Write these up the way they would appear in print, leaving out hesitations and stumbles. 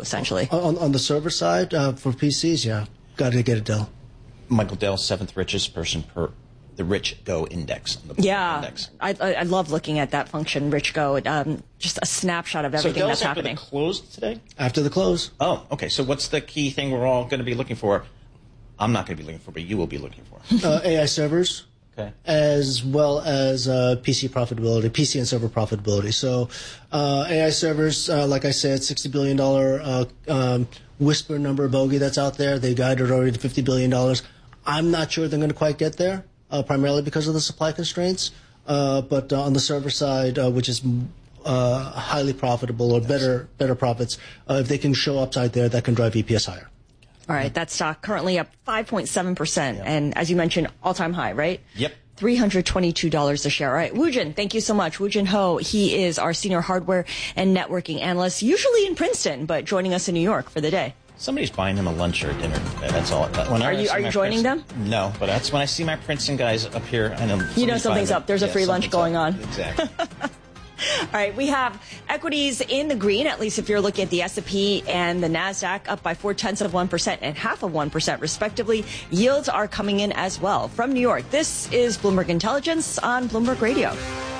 essentially. On the server side, for PCs, yeah, got to get a Dell. Michael Dell, 7th richest person per the Rich Go index. Index. I love looking at that function, Rich Go. Just a snapshot of everything that's happening. So Dell's after the close today? After the close. Oh, okay. So what's the key thing we're all going to be looking for? I'm not going to be looking for, but you will be looking for. AI servers. Okay. As well as PC profitability, PC and server profitability. So AI servers, like I said, $60 billion whisper number bogey that's out there. They guided already to $50 billion. I'm not sure they're going to quite get there, primarily because of the supply constraints. But on the server side, which is highly profitable or better profits, if they can show upside there, that can drive EPS higher. All right, that stock currently up 5.7%, and as you mentioned, all-time high, right? Yep. $322 a share. All right, Woo-Jin, thank you so much. Woo-Jin Ho, he is our senior hardware and networking analyst, usually in Princeton, but joining us in New York for the day. Somebody's buying him a lunch or a dinner today. That's all. Are you joining them? No, but that's when I see my Princeton guys up here. I know you know something's up. There's a free lunch going on. Exactly. All right, we have equities in the green, at least if you're looking at the S&P and the NASDAQ, up by 0.4% and 0.5% respectively. Yields are coming in as well. From New York, this is Bloomberg Intelligence on Bloomberg Radio.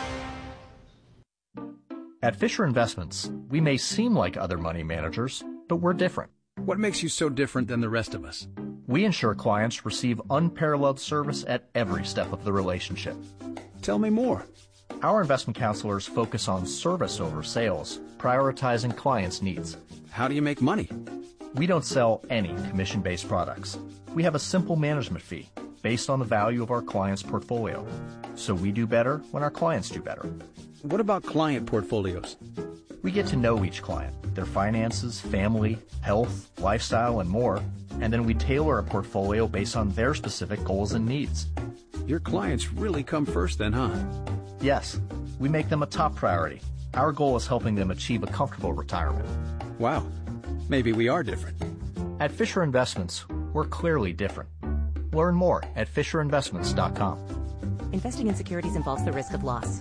At Fisher Investments, we may seem like other money managers, but we're different. What makes you so different than the rest of us? We ensure clients receive unparalleled service at every step of the relationship. Tell me more. Our investment counselors focus on service over sales, prioritizing clients' needs. How do you make money? We don't sell any commission-based products. We have a simple management fee based on the value of our client's portfolio. So we do better when our clients do better. What about client portfolios? We get to know each client, their finances, family, health, lifestyle, and more, and then we tailor a portfolio based on their specific goals and needs. Your clients really come first then, huh? Yes, we make them a top priority. Our goal is helping them achieve a comfortable retirement. Wow, maybe we are different. At Fisher Investments, we're clearly different. Learn more at FisherInvestments.com. Investing in securities involves the risk of loss.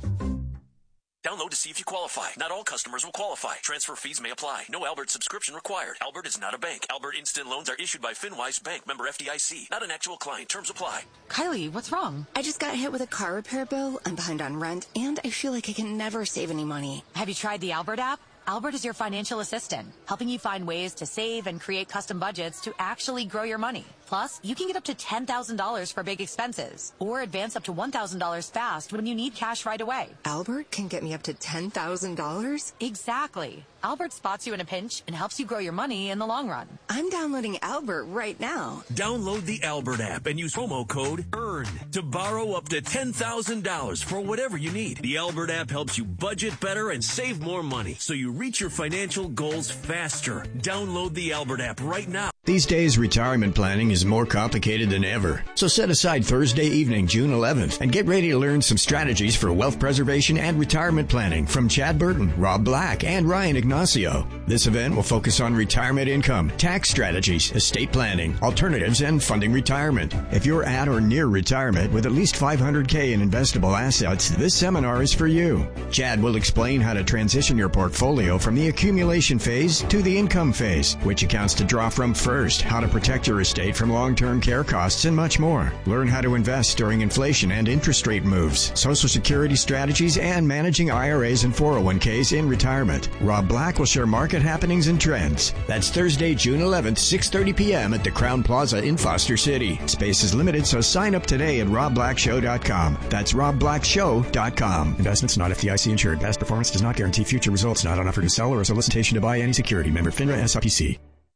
Download to see if you qualify. Not all customers will qualify. Transfer fees may apply. No Albert subscription required. Albert is not a bank. Albert Instant Loans are issued by FinWise Bank, member FDIC. Not an actual client. Terms apply. Kylie, what's wrong? I just got hit with a car repair bill. I'm behind on rent, and I feel like I can never save any money. Have you tried the Albert app? Albert is your financial assistant, helping you find ways to save and create custom budgets to actually grow your money. Plus, you can get up to $10,000 for big expenses or advance up to $1,000 fast when you need cash right away. Albert can get me up to $10,000? Exactly. Albert spots you in a pinch and helps you grow your money in the long run. I'm downloading Albert right now. Download the Albert app and use promo code EARN to borrow up to $10,000 for whatever you need. The Albert app helps you budget better and save more money so you reach your financial goals faster. Download the Albert app right now. These days, retirement planning is more complicated than ever. So set aside Thursday evening, June 11th, and get ready to learn some strategies for wealth preservation and retirement planning from Chad Burton, Rob Black, and Ryan Ignacio. This event will focus on retirement income, tax strategies, estate planning, alternatives, and funding retirement. If you're at or near retirement with at least $500K in investable assets, this seminar is for you. Chad will explain how to transition your portfolio from the accumulation phase to the income phase, which accounts to draw from first, how to protect your estate from long-term care costs, and much more. Learn how to invest during inflation and interest rate moves, Social Security strategies, and managing IRAs and 401ks in retirement. Rob Black will share market happenings and trends. That's Thursday, June 11th, 6:30 p.m. at the Crown Plaza in Foster City. Space is limited, so sign up today at robblackshow.com. That's robblackshow.com. Investments not FDIC insured. Past performance does not guarantee future results. Not an offer to sell or a solicitation to buy any security. Member FINRA SIPC.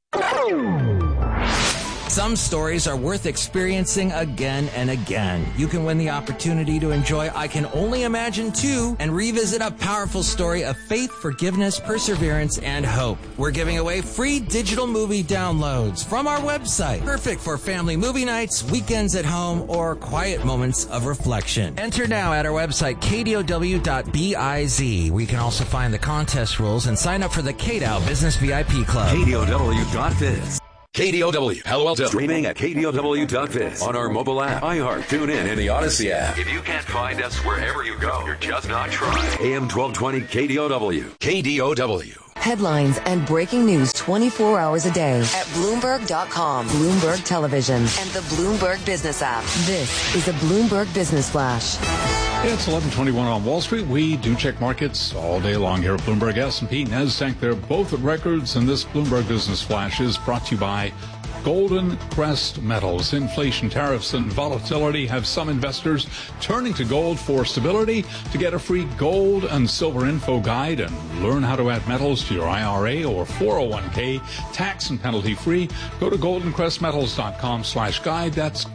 Some stories are worth experiencing again and again. You can win the opportunity to enjoy I Can Only Imagine 2 and revisit a powerful story of faith, forgiveness, perseverance, and hope. We're giving away free digital movie downloads from our website. Perfect for family movie nights, weekends at home, or quiet moments of reflection. Enter now at our website, kdow.biz, where you can also find the contest rules and sign up for the KDOW Business VIP Club. kdow.biz. KDOW, Palo Alto. Streaming at KDOW.biz. On our mobile app, iHeart, TuneIn, and the Odyssey app. If you can't find us wherever you go, you're just not trying. AM 1220 KDOW. KDOW. Headlines and breaking news 24 hours a day at Bloomberg.com, Bloomberg Television, and the Bloomberg Business app. This is a Bloomberg Business Flash. It's 11:21 on Wall Street. We do check markets all day long here at Bloomberg. S&P, NASDAQ, they're both at records, and this Bloomberg Business Flash is brought to you by Golden Crest Metals. Inflation, tariffs, and volatility have some investors turning to gold for stability. To get a free gold and silver info guide and learn how to add metals to your IRA or 401k tax and penalty free, go to goldencrestmetals.com/guide. That's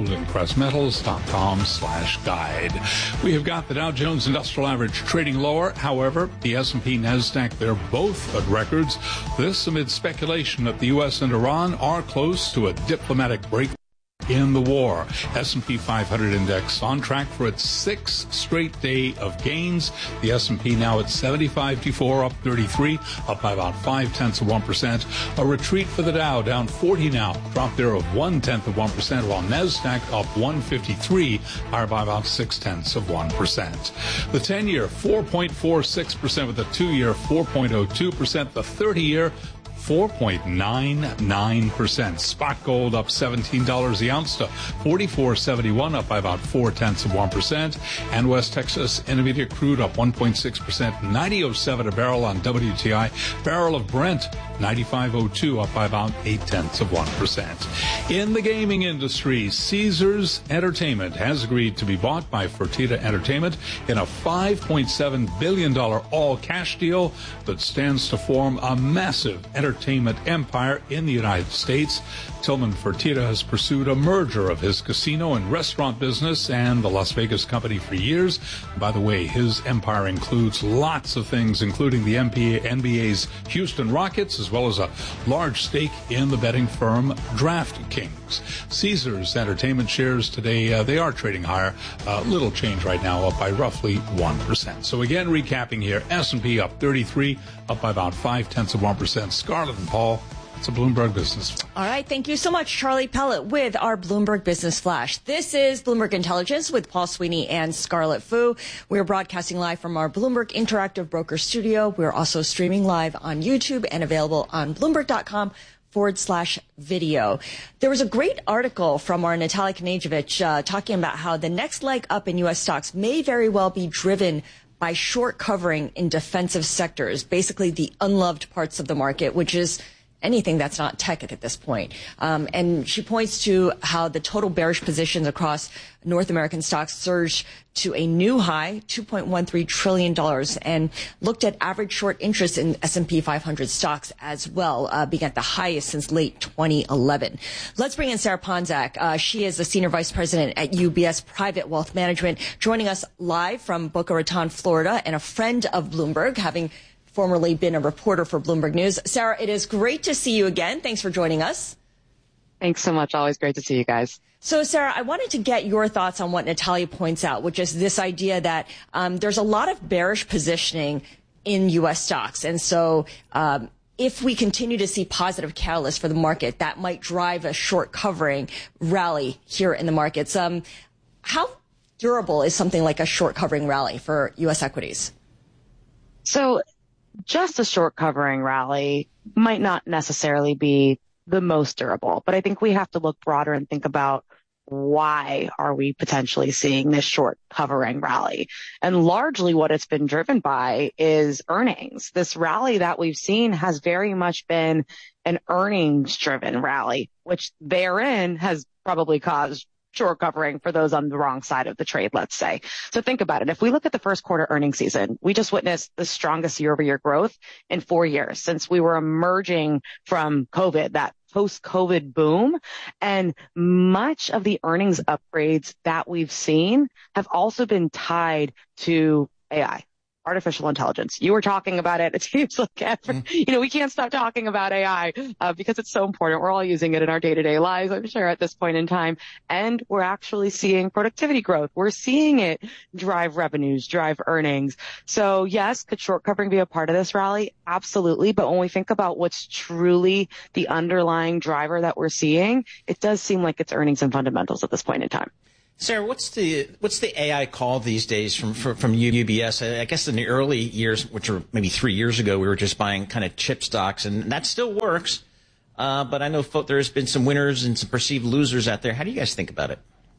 goldencrestmetals.com/guide. We have got the Dow Jones Industrial Average trading lower. However, the S&P, NASDAQ, they're both at records. This amid speculation that the U.S. and Iran are close to a diplomatic break in the war. S&P 500 index on track for its sixth straight day of gains. The S&P now at 75.4, up 33, up by about 0.5%. A retreat for the Dow, down 40 now, drop there of 0.1%, while NASDAQ up 153, higher by about 0.6%. The 10-year 4.46%, with the 2-year 4.02%, the 30-year 4.99%. Spot gold up $17 the ounce to $44.71, up by about 0.4%. And West Texas Intermediate crude up 1.6%, $90.07 a barrel on WTI. Barrel of Brent, $95.02, up by about 0.8%. In the gaming industry, Caesars Entertainment has agreed to be bought by Fertitta Entertainment in a $5.7 billion all-cash deal that stands to form a massive entertainment empire in the United States. Tillman Fertitta has pursued a merger of his casino and restaurant business and the Las Vegas company for years. By the way, his empire includes lots of things, including the NBA's Houston Rockets, as well as a large stake in the betting firm DraftKings. Caesars Entertainment shares today, they are trading higher. Little change right now, up by roughly 1%. So again, recapping here, S&P up 33, up by about 0.5%. Scarlett and Paul, it's a Bloomberg Business Flash. All right. Thank you so much, Charlie Pellet, with our Bloomberg Business Flash. This is Bloomberg Intelligence with Paul Sweeney and Scarlett Fu. We're broadcasting live from our Bloomberg Interactive Broker Studio. We're also streaming live on YouTube and available on Bloomberg.com/video. There was a great article from our Natalia Knežević talking about how the next leg up in U.S. stocks may very well be driven by short covering in defensive sectors, basically the unloved parts of the market, which is anything that's not tech at this point. And she points to how the total bearish positions across North American stocks surged to a new high, $2.13 trillion, and looked at average short interest in S&P 500 stocks as well, being at the highest since late 2011. Let's bring in Sarah Ponczak. She is the Senior Vice President at UBS Private Wealth Management, joining us live from Boca Raton, Florida, and a friend of Bloomberg, having formerly been a reporter for Bloomberg News. Sarah, it is great to see you again. Thanks for joining us. Thanks so much. Always great to see you guys. So, Sarah, I wanted to get your thoughts on what Natalia points out, which is this idea that there's a lot of bearish positioning in U.S. stocks. And so if we continue to see positive catalysts for the market, that might drive a short covering rally here in the markets. How durable is something like a short covering rally for U.S. equities? So just a short covering rally might not necessarily be the most durable, but I think we have to look broader and think about why are we potentially seeing this short covering rally? And largely what it's been driven by is earnings. This rally that we've seen has very much been an earnings driven rally, which therein has probably caused short covering for those on the wrong side of the trade, let's say. So think about it. If we look at the first quarter earnings season, we just witnessed the strongest year-over-year growth in 4 years since we were emerging from COVID, that post-COVID boom. And much of the earnings upgrades that we've seen have also been tied to AI. artificial intelligence. You were talking about it. It seems like, we can't stop talking about AI because it's so important. We're all using it in our day-to-day lives, I'm sure, at this point in time. And we're actually seeing productivity growth. We're seeing it drive revenues, drive earnings. So yes, could short covering be a part of this rally? Absolutely. But when we think about what's truly the underlying driver that we're seeing, it does seem like it's earnings and fundamentals at this point in time. Sarah, what's the AI call these days from UBS? I guess in the early years, which were maybe 3 years ago, we were just buying kind of chip stocks, and that still works. But I know there's been some winners and some perceived losers out there. How do you guys think about it?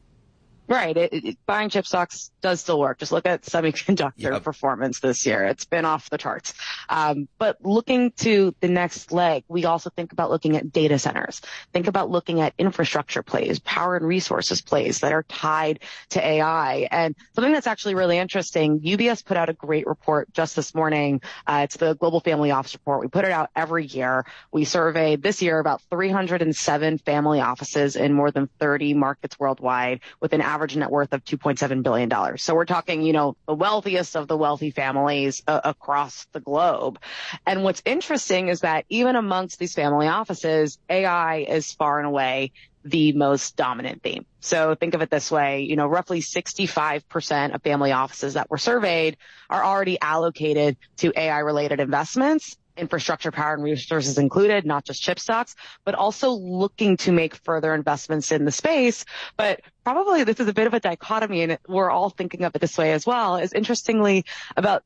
Right. Buying chip stocks does still work. Just look at semiconductor performance this year. It's been off the charts. But looking to the next leg, we also think about looking at data centers. Think about looking at infrastructure plays, power and resources plays that are tied to AI. And something that's actually really interesting, UBS put out a great report just this morning. It's the Global Family Office Report. We put it out every year. We surveyed this year about 307 family offices in more than 30 markets worldwide with an average net worth of $2.7 billion. So we're talking, the wealthiest of the wealthy families across the globe. And what's interesting is that even amongst these family offices, AI is far and away the most dominant theme. So think of it this way, roughly 65% of family offices that were surveyed are already allocated to AI-related investments. Infrastructure, power, and resources included, not just chip stocks, but also looking to make further investments in the space. But probably this is a bit of a dichotomy, and we're all thinking of it this way as well, is interestingly, about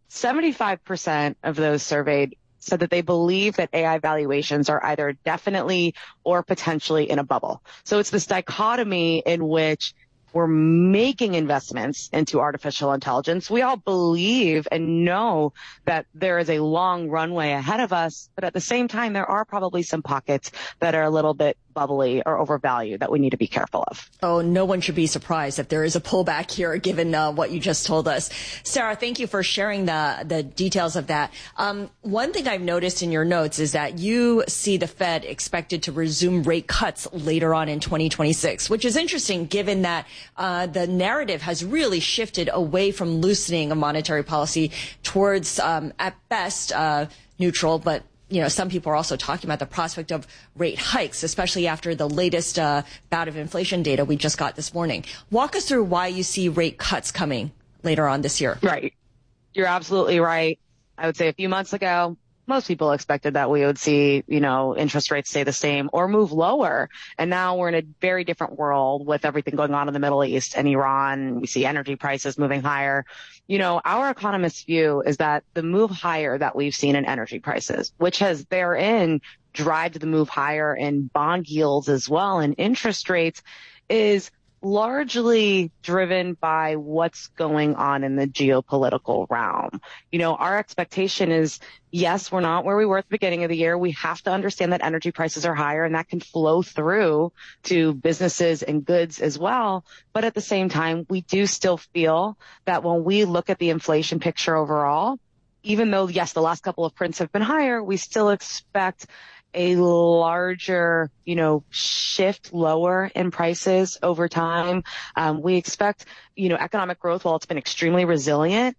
75% of those surveyed said that they believe that AI valuations are either definitely or potentially in a bubble. So it's this dichotomy in which we're making investments into artificial intelligence. We all believe and know that there is a long runway ahead of us, but at the same time, there are probably some pockets that are a little bit bubbly or overvalued that we need to be careful of. Oh, no one should be surprised if there is a pullback here, given what you just told us. Sarah, thank you for sharing the details of that. One thing I've noticed in your notes is that you see the Fed expected to resume rate cuts later on in 2026, which is interesting given that the narrative has really shifted away from loosening of monetary policy towards, at best, neutral, but some people are also talking about the prospect of rate hikes, especially after the latest bout of inflation data we just got this morning. Walk us through why you see rate cuts coming later on this year. Right. You're absolutely right. I would say a few months ago, most people expected that we would see, interest rates stay the same or move lower. And now we're in a very different world with everything going on in the Middle East and Iran. We see energy prices moving higher. Our economists' view is that the move higher that we've seen in energy prices, which has therein driven the move higher in bond yields as well and interest rates, is largely driven by what's going on in the geopolitical realm. Our expectation is, yes, we're not where we were at the beginning of the year. We have to understand that energy prices are higher and that can flow through to businesses and goods as well. But at the same time, we do still feel that when we look at the inflation picture overall, even though, yes, the last couple of prints have been higher, we still expect a larger, shift lower in prices over time. We expect, economic growth, while it's been extremely resilient,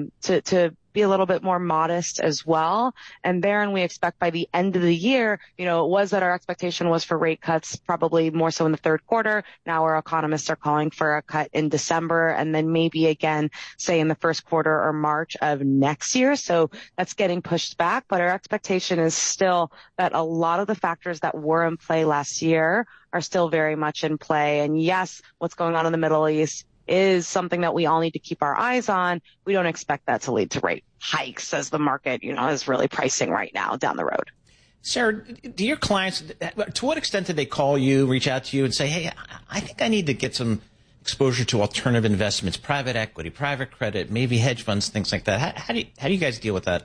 to be a little bit more modest as well. And therein we expect by the end of the year, it was that our expectation was for rate cuts probably more so in the third quarter. Now our economists are calling for a cut in December and then maybe again, say in the first quarter or March of next year. So that's getting pushed back, but our expectation is still that a lot of the factors that were in play last year are still very much in play. And yes, what's going on in the Middle East is something that we all need to keep our eyes on. We don't expect that to lead to rate hikes as the market, is really pricing right now down the road. Sarah, do your clients, to what extent did they call you, reach out to you and say, hey, I think I need to get some exposure to alternative investments, private equity, private credit, maybe hedge funds, things like that? How do you guys deal with that?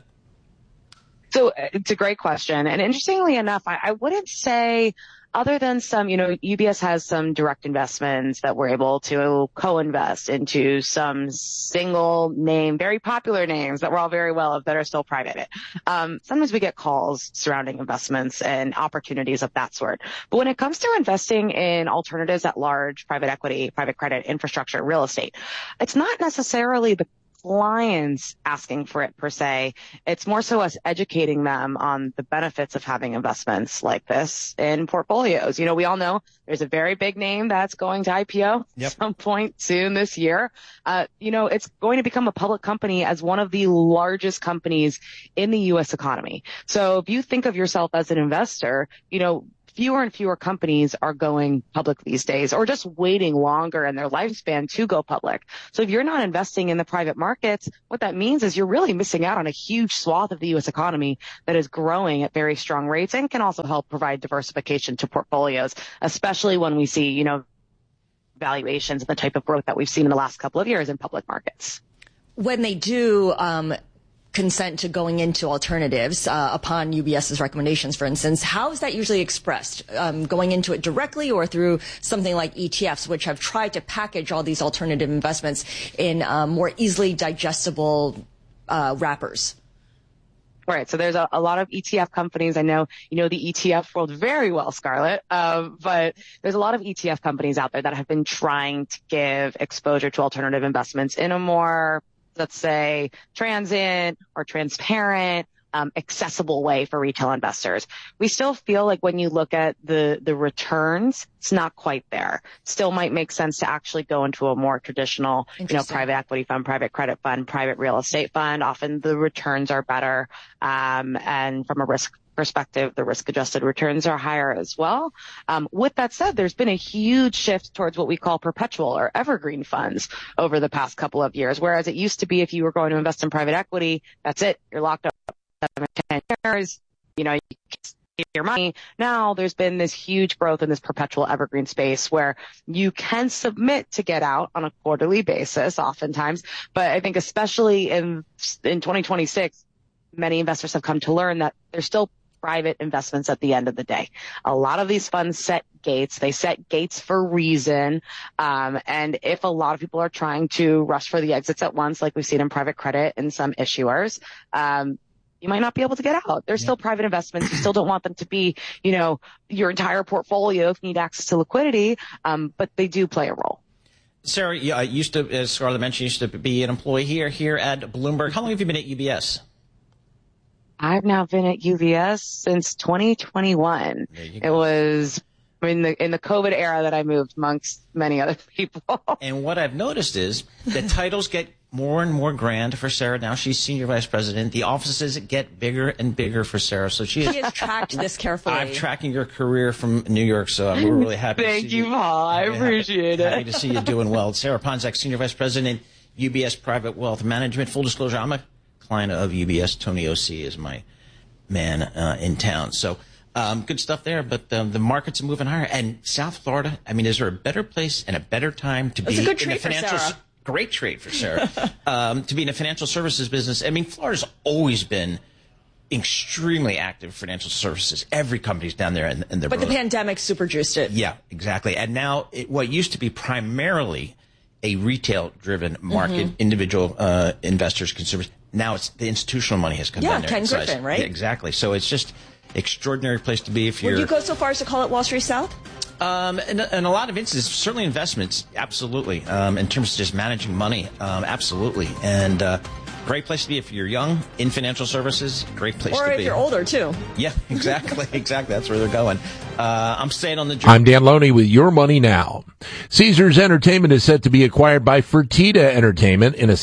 So it's a great question. And interestingly enough, I wouldn't say, other than some, UBS has some direct investments that we're able to co-invest into some single name, very popular names that we're all very well of that are still private. Sometimes we get calls surrounding investments and opportunities of that sort. But when it comes to investing in alternatives at large, private equity, private credit, infrastructure, real estate, it's not necessarily the clients asking for it per se. It's more so us educating them on the benefits of having investments like this in portfolios. You know, we all know there's a very big name that's going to IPO at some point soon this year. You know, it's going to become a public company as one of the largest companies in the U.S. economy. So if you think of yourself as an investor, you know, fewer and fewer companies are going public these days or just waiting longer in their lifespan to go public. So if you're not investing in the private markets, what that means is you're really missing out on a huge swath of the U.S. economy that is growing at very strong rates and can also help provide diversification to portfolios, especially when we see, you know, valuations and the type of growth that we've seen in the last couple of years in public markets. When they do consent to going into alternatives upon UBS's recommendations, for instance, how is that usually expressed? Going into it directly or through something like ETFs, which have tried to package all these alternative investments in more easily digestible wrappers? Right. So there's a lot of ETF companies. I know you know the ETF world very well, Scarlett. But there's a lot of ETF companies out there that have been trying to give exposure to alternative investments in a more, let's say, transient or transparent, accessible way for retail investors. We still feel like when you look at the returns, it's not quite there. Still might make sense to actually go into a more traditional, you know, private equity fund, private credit fund, private real estate fund. Often the returns are better. And from a risk perspective, the risk-adjusted returns are higher as well. With that said, there's been a huge shift towards what we call perpetual or evergreen funds over the past couple of years, whereas it used to be if you were going to invest in private equity, that's it. You're locked up 7 or 10 years. You know, you can save your money. Now there's been this huge growth in this perpetual evergreen space where you can submit to get out on a quarterly basis oftentimes. But I think especially in 2026, many investors have come to learn that there's still private investments at the end of the day. A lot of these funds set gates. They set gates for a reason. And if a lot of people are trying to rush for the exits at once, like we've seen in private credit and some issuers, you might not be able to get out. They're still private investments. You still don't want them to be, you know, your entire portfolio if you need access to liquidity. But they do play a role. Sarah, you used to, as Scarlett mentioned, used to be an employee here at Bloomberg. How long have you been at UBS? I've now been at UBS since 2021. It was in the COVID era that I moved amongst many other people. And what I've noticed is that titles get more and more grand for Sarah. Now she's senior vice president. The offices get bigger and bigger for Sarah. So she has tracked this carefully. I'm tracking your career from New York, so we're really happy. Thank you, Paul. I appreciate it. Happy to see you doing well. Sarah Ponczak, senior vice president, UBS Private Wealth Management. Full disclosure, I'm a client of UBS. Tony O.C. is my man in town. So good stuff there. But the markets are moving higher. And South Florida, I mean, is there a better place and a better time to be in the financial? Great trade for Sarah. To be in a financial services business. I mean, Florida's always been extremely active financial services. Every company's down there, and but the pandemic super juiced it. Yeah, exactly. And now what used to be primarily a retail-driven market, individual investors, consumers. Now it's the institutional money has come down there. Yeah, Ken Griffin, right? Yeah, exactly. So it's just extraordinary place to be if you're. Would you go so far as to call it Wall Street South? In a lot of instances, certainly investments, absolutely. In terms of just managing money, absolutely. And great place to be if you're young in financial services. Great place to be. Or if you're older, too. Yeah, exactly. Exactly. That's where they're going. I'm staying on the journey. I'm Dan Loney with Your Money Now. Caesars Entertainment is set to be acquired by Fertitta Entertainment in a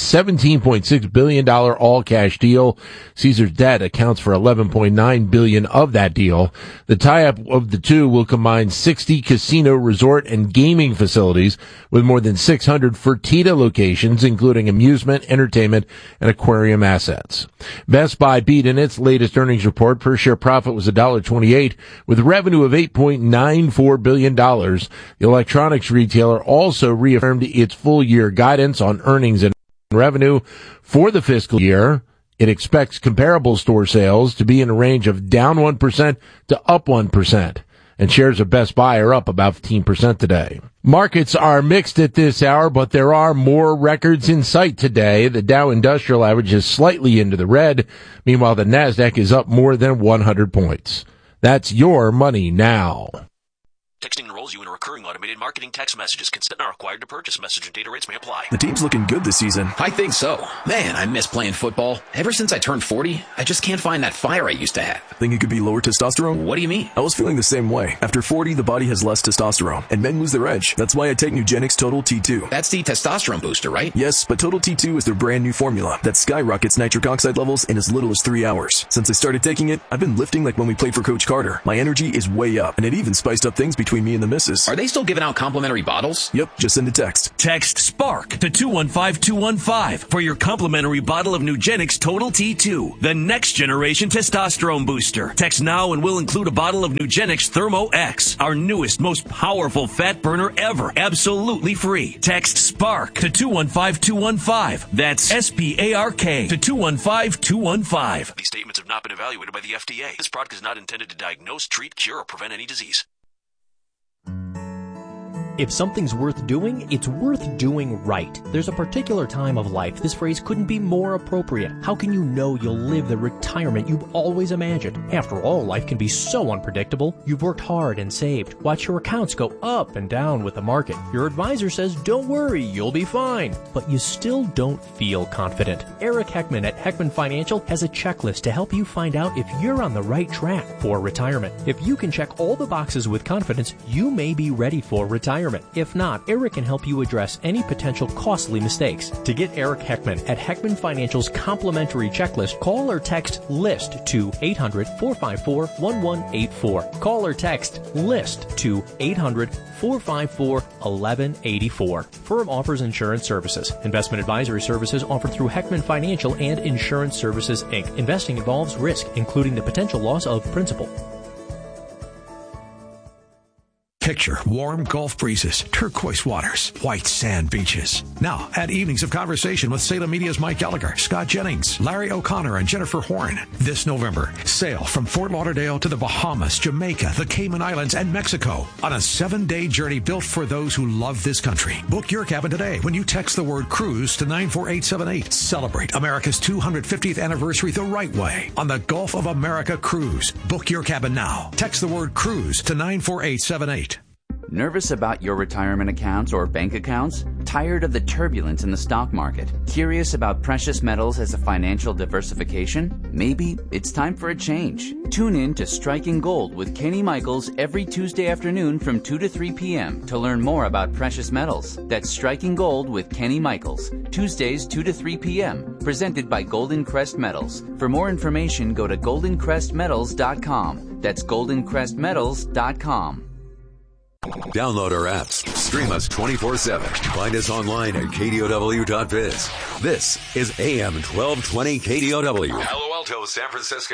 $17.6 billion all-cash deal. Caesars debt accounts for $11.9 billion of that deal. The tie-up of the two will combine 60 casino, resort, and gaming facilities with more than 600 Fertitta locations, including amusement, entertainment, and aquarium assets. Best Buy beat in its latest earnings report. Per share profit was $1.28 with revenue of $8.94 billion. The electronics retailer also reaffirmed its full-year guidance on earnings and revenue for the fiscal year. It expects comparable store sales to be in a range of down 1% to up 1%. And shares of Best Buy are up about 15% today. Markets are mixed at this hour, but there are more records in sight today. The Dow Industrial Average is slightly into the red. Meanwhile, the Nasdaq is up more than 100 points. That's Your Money Now. Texting enrolls you in a recurring automated marketing text messages. Consent not required to purchase. Message and data rates may apply. The team's looking good this season. I think so. Man, I miss playing football. Ever since I turned 40, I just can't find that fire I used to have. Think it could be lower testosterone? What do you mean? I was feeling the same way. After 40, the body has less testosterone, and men lose their edge. That's why I take Nugenix Total T2. That's the testosterone booster, right? Yes, but Total T2 is their brand new formula that skyrockets nitric oxide levels in as little as 3 hours. Since I started taking it, I've been lifting like when we played for Coach Carter. My energy is way up, and it even spiced up things between me and the missus. Are they still giving out complimentary bottles? Yep, just send a text. Text SPARK to 215-215 for your complimentary bottle of Nugenix Total T2, the next generation testosterone booster. Text now and we'll include a bottle of Nugenix Thermo X, our newest, most powerful fat burner ever, absolutely free. Text SPARK to 215-215. That's SPARK to 215-215. These statements have not been evaluated by the FDA. This product is not intended to diagnose, treat, cure, or prevent any disease. If something's worth doing, it's worth doing right. There's a particular time of life this phrase couldn't be more appropriate. How can you know you'll live the retirement you've always imagined? After all, life can be so unpredictable. You've worked hard and saved. Watch your accounts go up and down with the market. Your advisor says, don't worry, you'll be fine. But you still don't feel confident. Eric Heckman at Heckman Financial has a checklist to help you find out if you're on the right track for retirement. If you can check all the boxes with confidence, you may be ready for retirement. If not, Eric can help you address any potential costly mistakes. To get Eric Heckman at Heckman Financial's complimentary checklist, call or text LIST to 800-454-1184. Call or text LIST to 800-454-1184. Firm offers insurance services. Investment advisory services offered through Heckman Financial and Insurance Services, Inc. Investing involves risk, including the potential loss of principal. Picture warm Gulf breezes, turquoise waters, white sand beaches. Now, add evenings of conversation with Salem Media's Mike Gallagher, Scott Jennings, Larry O'Connor, and Jennifer Horn. This November, sail from Fort Lauderdale to the Bahamas, Jamaica, the Cayman Islands, and Mexico on a 7-day journey built for those who love this country. Book your cabin today when you text the word cruise to 94878. Celebrate America's 250th anniversary the right way on the Gulf of America Cruise. Book your cabin now. Text the word cruise to 94878. Nervous about your retirement accounts or bank accounts? Tired of the turbulence in the stock market? Curious about precious metals as a financial diversification? Maybe it's time for a change. Tune in to Striking Gold with Kenny Michaels every Tuesday afternoon from 2 to 3 p.m. to learn more about precious metals. That's Striking Gold with Kenny Michaels, Tuesdays 2 to 3 p.m. Presented by Golden Crest Metals. For more information, go to goldencrestmetals.com. That's goldencrestmetals.com. Download our apps. Stream us 24/7. Find us online at KDOW.biz. This is AM 1220 KDOW. Palo Alto, San Francisco.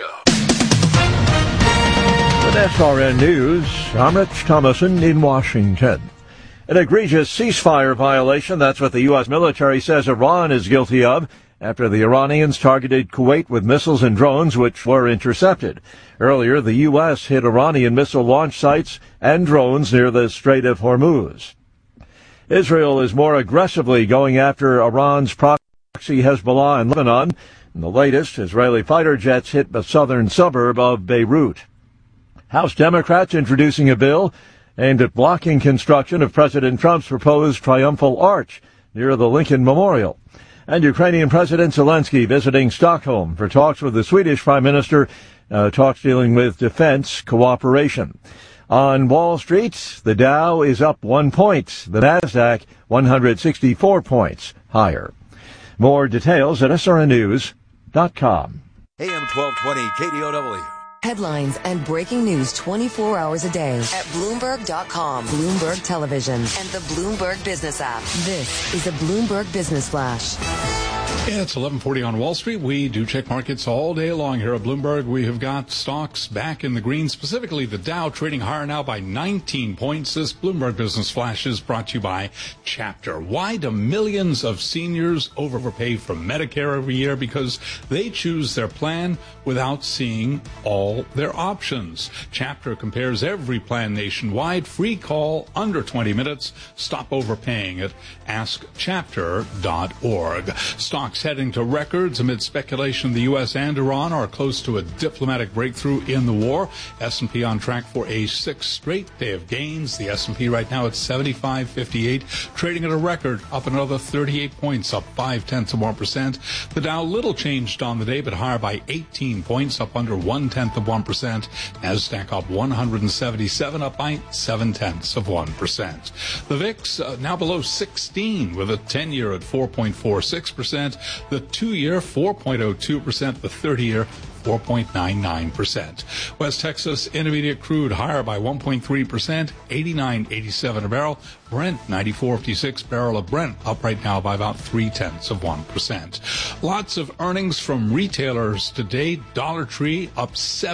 With SRN News, I'm Rich Thomason in Washington. An egregious ceasefire violation, that's what the U.S. military says Iran is guilty of, after the Iranians targeted Kuwait with missiles and drones which were intercepted. Earlier, the U.S. hit Iranian missile launch sites and drones near the Strait of Hormuz. Israel is more aggressively going after Iran's proxy Hezbollah in Lebanon. In the latest, Israeli fighter jets hit the southern suburb of Beirut. House Democrats introducing a bill aimed at blocking construction of President Trump's proposed triumphal arch near the Lincoln Memorial. And Ukrainian President Zelensky visiting Stockholm for talks with the Swedish Prime Minister, talks dealing with defense cooperation. On Wall Street, the Dow is up 1 point. The Nasdaq 164 points higher. More details at srnnews.com. AM 1220 KDOW. Headlines and breaking news 24 hours a day at Bloomberg.com, Bloomberg Television, and the Bloomberg Business app. This is a Bloomberg Business Flash. Yeah, it's 11:40 on Wall Street. We do check markets all day long here at Bloomberg. We have got stocks back in the green, specifically the Dow trading higher now by 19 points. This Bloomberg Business Flash is brought to you by Chapter. Why do millions of seniors overpay for Medicare every year? Because they choose their plan without seeing all their options. Chapter compares every plan nationwide. Free call under 20 minutes. Stop overpaying at askchapter.org. Stocks stocks heading to records amid speculation the U.S. and Iran are close to a diplomatic breakthrough in the war. S&P on track for a sixth straight day of gains. The S&P right now at 75.58, trading at a record, up another 38 points, up 0.5%. The Dow little changed on the day, but higher by 18 points, up under 0.1%. Nasdaq up 177, up by 0.7%. The VIX now below 16, with a 10-year at 4.46%, the 2-year 4.02%, the 30-year 4.99%. West Texas Intermediate crude higher by 1.3%, 89.87 a barrel. Brent 94.56 barrel of Brent up right now by about 0.3%. Lots of earnings from retailers today. Dollar Tree up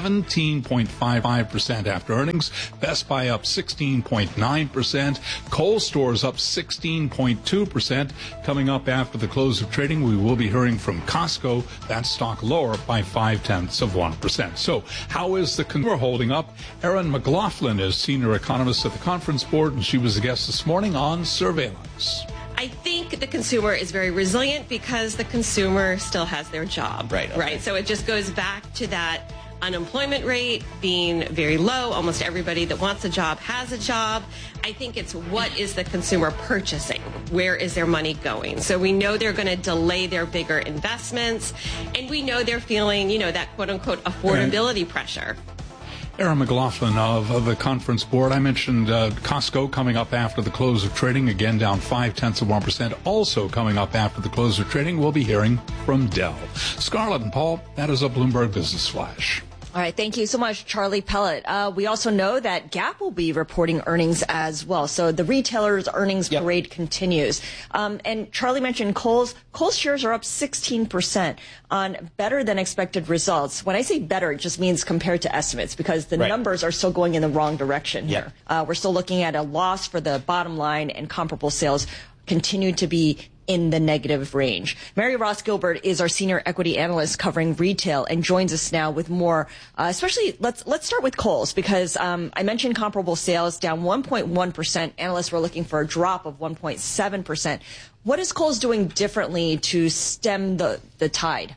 17.55% after earnings. Best Buy up 16.9%. Kohl's stores up 16.2%. Coming up after the close of trading, we will be hearing from Costco. That stock lower by 0.5%. So how is the consumer holding up? Erin McLaughlin is senior economist at the Conference Board, and she was a guest this morning on Surveillance. I think the consumer is very resilient because the consumer still has their job. Right. Okay. Right. So it just goes back to that unemployment rate being very low. Almost everybody that wants a job has a job. I think it's what is the consumer purchasing? Where is their money going? So we know they're going to delay their bigger investments, and we know they're feeling, that quote unquote affordability pressure. Erin McLaughlin of the Conference Board. I mentioned Costco coming up after the close of trading, again down 0.5%. Also coming up after the close of trading, we'll be hearing from Dell. Scarlett and Paul, that is a Bloomberg Business Flash. All right. Thank you so much, Charlie Pellet. We also know that Gap will be reporting earnings as well. So the retailers' earnings parade continues. And Charlie mentioned Kohl's. Kohl's shares are up 16% on better than expected results. When I say better, it just means compared to estimates, because the numbers are still going in the wrong direction here. We're still looking at a loss for the bottom line, and comparable sales continue to be in the negative range. Mary Ross Gilbert is our senior equity analyst covering retail and joins us now with more, especially let's start with Kohl's, because I mentioned comparable sales down 1.1%. Analysts were looking for a drop of 1.7%. What is Kohl's doing differently to stem the tide?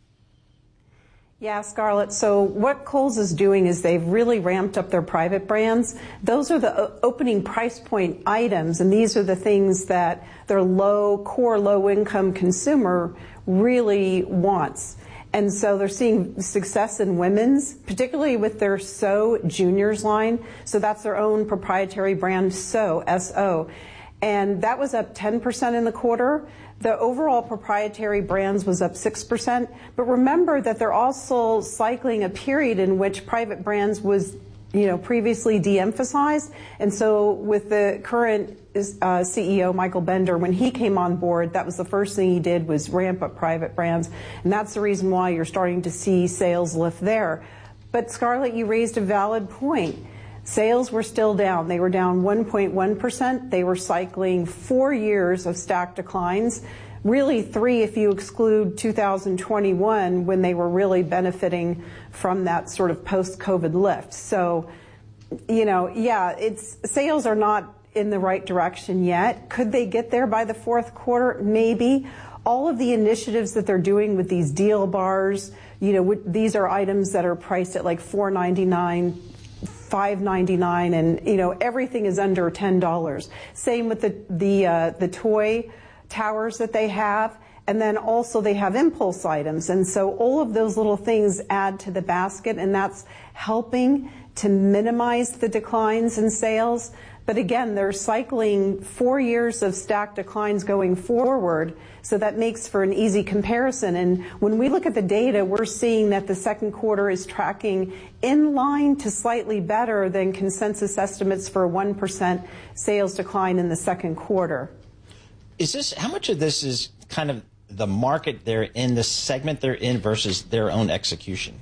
Yeah, Scarlett. So what Kohl's is doing is they've really ramped up their private brands. Those are the opening price point items, and these are the things that their core low-income consumer really wants. And so they're seeing success in women's, particularly with their So Juniors line. So that's their own proprietary brand, So, S-O. And that was up 10% in the quarter. The overall proprietary brands was up 6%. But remember that they're also cycling a period in which private brands was, previously de-emphasized. And so with the current CEO, Michael Bender, when he came on board, that was the first thing he did was ramp up private brands. And that's the reason why you're starting to see sales lift there. But Scarlett, you raised a valid point. Sales were still down. They were down 1.1%. They were cycling 4 years of stacked declines, really 3 if you exclude 2021, when they were really benefiting from that sort of post-COVID lift. So, sales are not in the right direction yet. Could they get there by the fourth quarter? Maybe. All of the initiatives that they're doing with these deal bars, these are items that are priced at like $4.99. $5.99, and everything is under $10. Same with the toy towers that they have, and then also they have impulse items, and so all of those little things add to the basket, and that's helping to minimize the declines in sales. But again, they're cycling 4 years of stacked declines going forward, so that makes for an easy comparison. And when we look at the data, we're seeing that the second quarter is tracking in line to slightly better than consensus estimates for a 1% sales decline in the second quarter. How much of this is kind of the market they're in, the segment they're in, versus their own execution?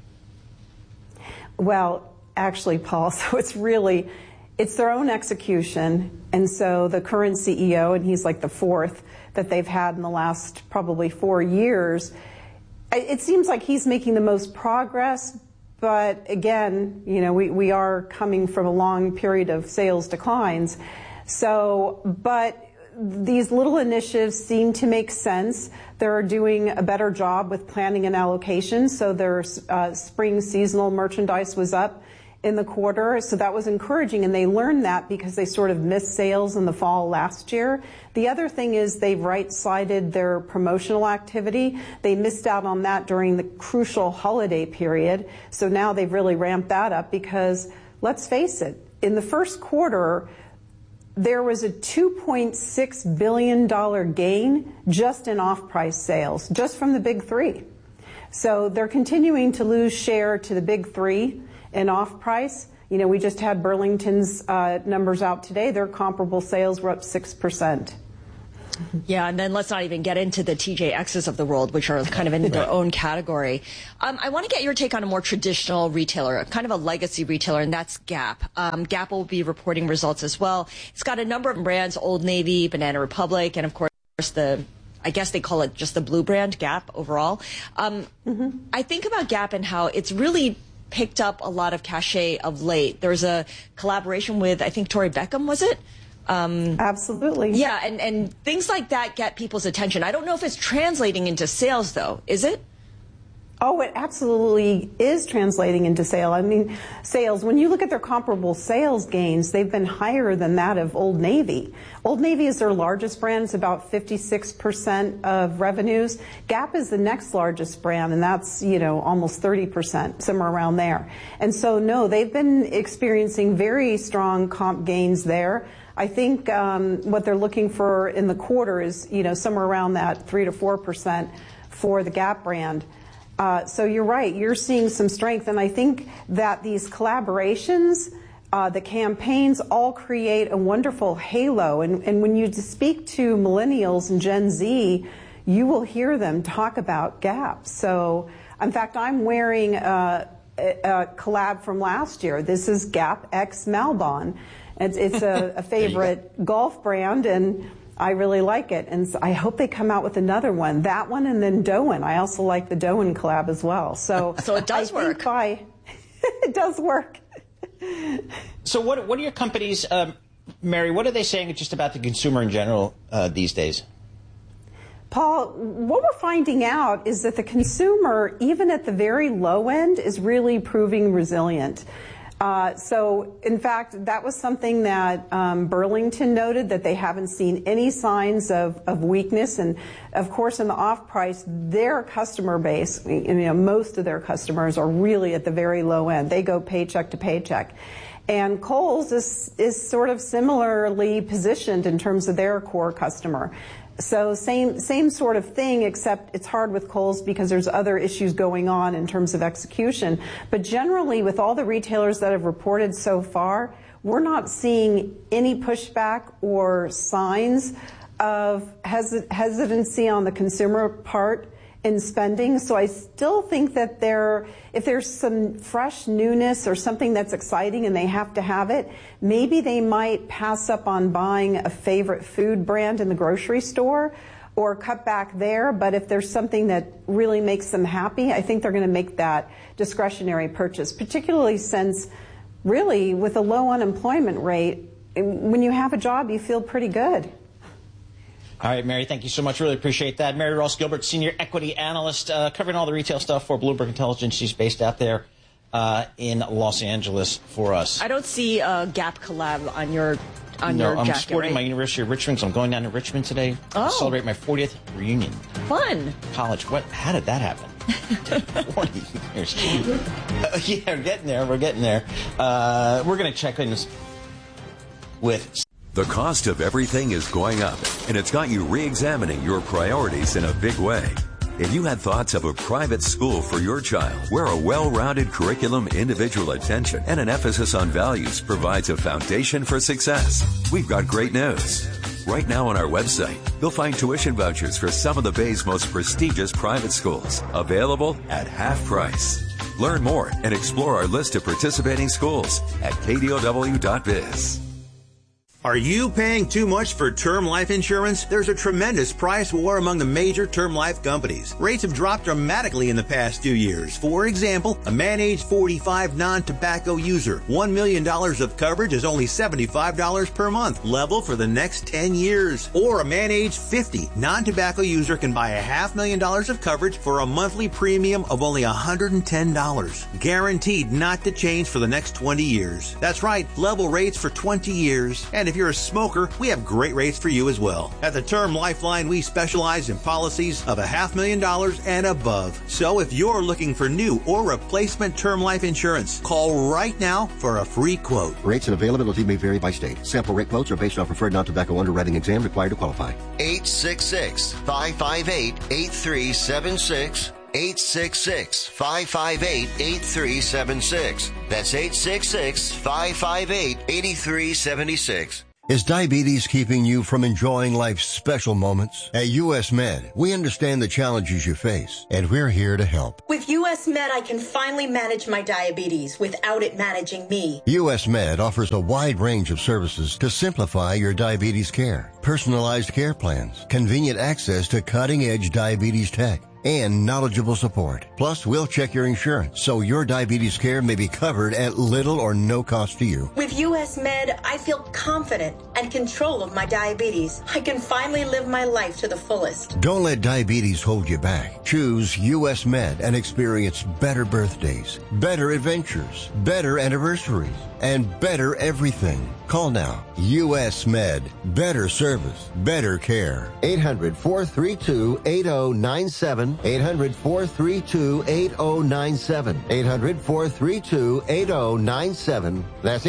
Well, actually, Paul, so it's their own execution. And so the current CEO, and he's like the fourth that they've had in the last probably 4 years, it seems like he's making the most progress. But again, we are coming from a long period of sales declines. So, but these little initiatives seem to make sense. They're doing a better job with planning and allocation, so their spring seasonal merchandise was up in the quarter, so that was encouraging, and they learned that because they sort of missed sales in the fall last year. The other thing is they've right-sided their promotional activity. They missed out on that during the crucial holiday period, so now they've really ramped that up because, let's face it, in the first quarter, there was a $2.6 billion gain just in off-price sales, just from the big three. So they're continuing to lose share to the big three in off-price. You know, we just had Burlington's numbers out today. Their comparable sales were up 6%. Yeah, and then let's not even get into the TJXs of the world, which are kind of in their own category. I want to get your take on a more traditional retailer, kind of a legacy retailer, and that's Gap. Gap will be reporting results as well. It's got a number of brands, Old Navy, Banana Republic, and of course I guess they call it just the blue brand, Gap overall. I think about Gap and how it's really picked up a lot of cachet of late. There's a collaboration with, I think, Tori Beckham, was it? Absolutely. Yeah, and things like that get people's attention. I don't know if it's translating into sales, though. Is it? Oh, it absolutely is translating into sales. When you look at their comparable sales gains, they've been higher than that of Old Navy. Old Navy is their largest brand. It's about 56% of revenues. Gap is the next largest brand, and that's, almost 30%, somewhere around there. And so, no, they've been experiencing very strong comp gains there. I think what they're looking for in the quarter is, somewhere around that 3 to 4% for the Gap brand. So you're right, you're seeing some strength, and I think that these collaborations, the campaigns all create a wonderful halo, and when you speak to millennials and Gen Z, you will hear them talk about Gap. So, in fact, I'm wearing a collab from last year. This is Gap X Malbon. It's a favorite golf brand, and I really like it, and so I hope they come out with another one. That one, and then Doan. I also like the Doan collab as well. So it does work. It does work. So what are your companies, Mary? What are they saying just about the consumer in general these days? Paul, what we're finding out is that the consumer, even at the very low end, is really proving resilient. So, in fact, that was something that Burlington noted, that they haven't seen any signs of weakness. And, of course, in the off-price, their customer base, most of their customers are really at the very low end. They go paycheck to paycheck. And Kohl's is sort of similarly positioned in terms of their core customer. So same sort of thing, except it's hard with Kohl's because there's other issues going on in terms of execution. But generally, with all the retailers that have reported so far, we're not seeing any pushback or signs of hesitancy on the consumer part in spending. So I still think that if there's some fresh newness or something that's exciting and they have to have it, maybe they might pass up on buying a favorite food brand in the grocery store or cut back there. But if there's something that really makes them happy, I think they're going to make that discretionary purchase, particularly since really with a low unemployment rate, when you have a job, you feel pretty good. All right, Mary, thank you so much. Really appreciate that. Mary Ross Gilbert, Senior Equity Analyst, covering all the retail stuff for Bloomberg Intelligence. She's based out there in Los Angeles for us. I don't see a Gap collab on your I'm jacket, sporting right? my University of Richmond, so I'm going down to Richmond today to celebrate my 40th reunion. Fun. College. How did that happen? 40 years. Yeah, we're getting there. We're getting there. We're going to check in with... The cost of everything is going up, and it's got you re-examining your priorities in a big way. If you had thoughts of a private school for your child, where a well-rounded curriculum, individual attention, and an emphasis on values provides a foundation for success, we've got great news. Right now on our website, you'll find tuition vouchers for some of the Bay's most prestigious private schools, available at half price. Learn more and explore our list of participating schools at kdow.biz. Are you paying too much for term life insurance? There's a tremendous price war among the major term life companies. Rates have dropped dramatically in the past 2 years. For example, a man age 45 non-tobacco user, $1 million of coverage is only $75 per month, level for the next 10 years. Or a man age 50 non-tobacco user can buy $500,000 of coverage for a monthly premium of only $110, guaranteed not to change for the next 20 years. That's right, level rates for 20 years. And if you're a smoker, we have great rates for you as well. At the Term Lifeline, we specialize in policies of $500,000 and above. So if you're looking for new or replacement term life insurance, call right now for a free quote. Rates and availability may vary by state. Sample rate quotes are based on preferred non-tobacco underwriting exam required to qualify. 866-558-8376. 866-558-8376. That's 866-558-8376. Is diabetes keeping you from enjoying life's special moments? At U.S. Med, we understand the challenges you face, and we're here to help. With U.S. Med, I can finally manage my diabetes without it managing me. U.S. Med offers a wide range of services to simplify your diabetes care. Personalized care plans, convenient access to cutting-edge diabetes tech, and knowledgeable support. Plus, we'll check your insurance so your diabetes care may be covered at little or no cost to you. With U.S. Med, I feel confident and control of my diabetes. I can finally live my life to the fullest. Don't let diabetes hold you back. Choose U.S. Med and experience better birthdays, better adventures, better anniversaries, and better everything. Call now. U.S. Med. Better service. Better care. 800-432-8097. 800-432-8097. 800-432-8097. That's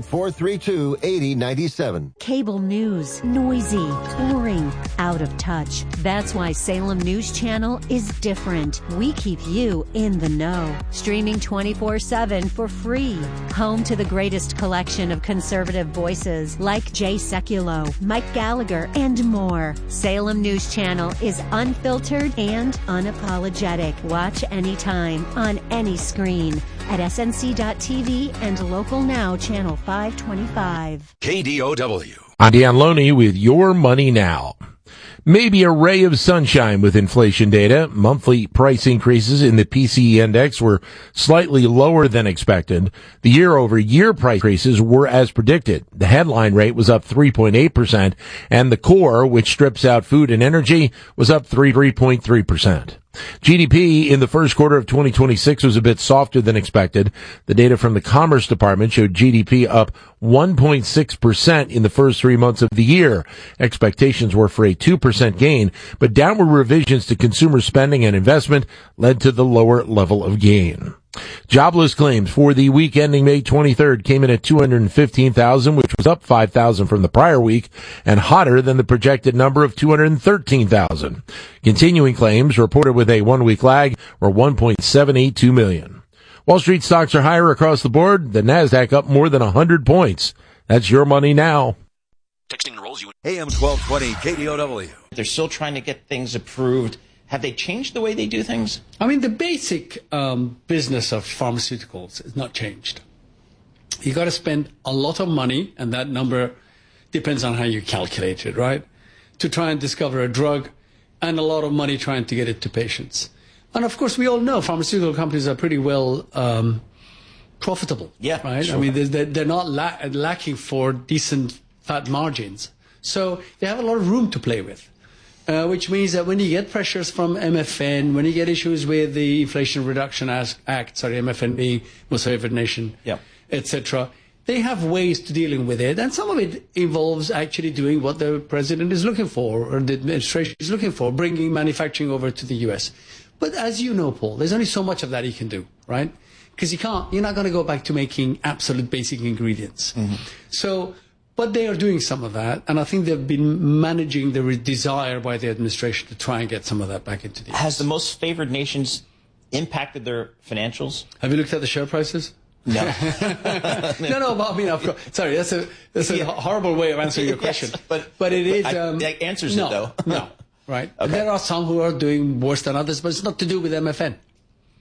800-432-8097. Cable news. Noisy. Boring. Out of touch. That's why Salem News Channel is different. We keep you in the know. Streaming 24/7 for free. Home to the greatest collection of conservative voices like Jay Sekulow, Mike Gallagher, and more. Salem News Channel is unfiltered and unapologetic. Watch anytime on any screen at snc.tv and Local Now Channel 525. KDOW. I'm Dan Loney with Your Money Now. Maybe a ray of sunshine with inflation data. Monthly price increases in the PCE index were slightly lower than expected. The year-over-year price increases were as predicted. The headline rate was up 3.8%, and the core, which strips out food and energy, was up 3.3%. GDP in the first quarter of 2026 was a bit softer than expected. The data from the Commerce Department showed GDP up 1.6% in the first 3 months of the year. Expectations were for a 2% gain, but downward revisions to consumer spending and investment led to the lower level of gain. Jobless claims for the week ending May 23rd came in at 215,000, which was up 5,000 from the prior week and hotter than the projected number of 213,000. Continuing claims reported with a 1-week lag were 1.782 million. Wall Street stocks are higher across the board. The Nasdaq up more than 100 points. That's Your Money Now. Texting enrolls you. AM 1220 KDOW. They're still trying to get things approved. Have they changed the way they do things? I mean, the basic business of pharmaceuticals is not changed. You got to spend a lot of money, and that number depends on how you calculate it, right? To try and discover a drug, and a lot of money trying to get it to patients. And of course, we all know pharmaceutical companies are pretty well profitable. Yeah, right. sure. I mean, they're not lacking for decent fat margins, so they have a lot of room to play with. Which means that when you get pressures from MFN, when you get issues with the Inflation Reduction Act, MFN being most favored nation, etc., they have ways to dealing with it, and some of it involves actually doing what the president is looking for, or the administration is looking for, bringing manufacturing over to the U.S. But as you know, Paul, there's only so much of that you can do, right? Because you're not going to go back to making absolute basic ingredients. So. But they are doing some of that, and I think they've been managing the desire by the administration to try and get some of that back into the US. Has the most favored nations impacted their financials? Have you looked at the share prices? No. No, but I mean, of course, sorry, that's a horrible way of answering your question. Yes, but it is. That answers it, though. No, right? Okay. There are some who are doing worse than others, but it's not to do with MFN.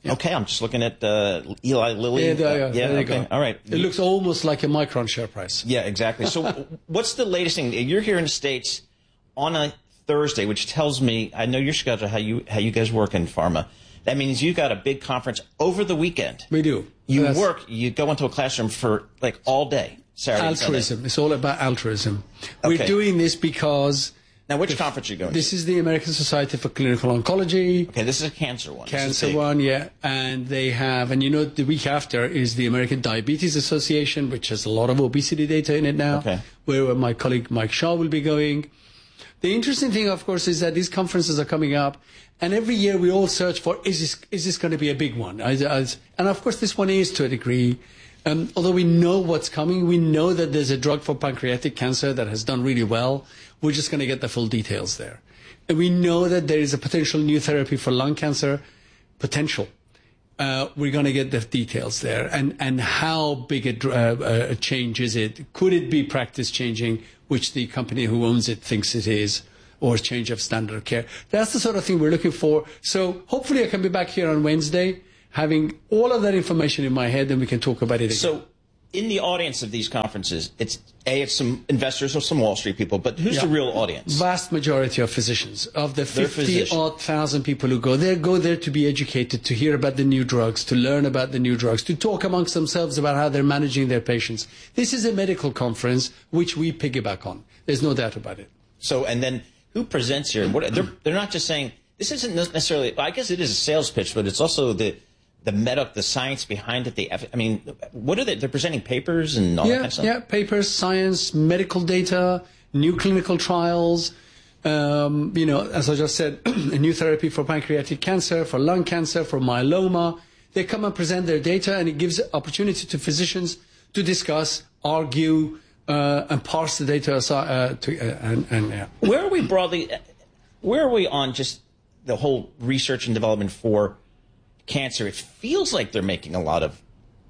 Okay, I'm just looking at Eli Lilly. There you go. All right. It looks almost like a Micron share price. Yeah, exactly. So what's the latest thing? You're here in the States on a Thursday, which tells me, I know your schedule, how you guys work in pharma. That means you got a big conference over the weekend. We do. You go into a classroom for like all day, Saturday and Sunday. Altruism. It's all about altruism. Okay. We're doing this because... Now, which conference are you going to? This is the American Society for Clinical Oncology. Okay, this is a cancer one. Cancer one, yeah. And they have, and the week after is the American Diabetes Association, which has a lot of obesity data in it now, where my colleague Mike Shaw will be going. The interesting thing, of course, is that these conferences are coming up, and every year we all search for, is this going to be a big one? And of course, this one is to a degree. Although we know what's coming, we know that there's a drug for pancreatic cancer that has done really well. We're just going to get the full details there. And we know that there is a potential new therapy for lung cancer. Potential. We're going to get the details there. And how big a change is it? Could it be practice changing, which the company who owns it thinks it is, or a change of standard of care? That's the sort of thing we're looking for. So hopefully I can be back here on Wednesday, having all of that information in my head, and we can talk about it again. So in the audience of these conferences, it's some investors or some Wall Street people, but who's the real audience? Vast majority of physicians. Of the 50-odd thousand people who go there to be educated, to hear about the new drugs, to learn about the new drugs, to talk amongst themselves about how they're managing their patients. This is a medical conference which we piggyback on. There's no doubt about it. So, and then who presents here? They're not just saying, this isn't necessarily, I guess it is a sales pitch, but it's also the science behind it. What are they? They're presenting papers and all that kind of stuff? Yeah, papers, science, medical data, new clinical trials. As I just said, a new therapy for pancreatic cancer, for lung cancer, for myeloma. They come and present their data, and it gives opportunity to physicians to discuss, argue, and parse the data. Where are we broadly? Where are we on just the whole research and development for cancer? It feels like they're making a lot of,